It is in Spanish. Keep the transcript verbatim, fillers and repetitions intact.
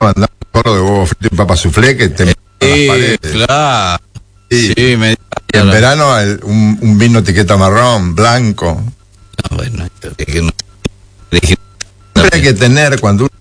mandaba un gorro de huevo frito y papa soufflé que te sí, claro. Sí, sí me... y en verano el, un, un vino etiqueta marrón, blanco. No, bueno, esto es que no... Siempre hay que tener, cuando uno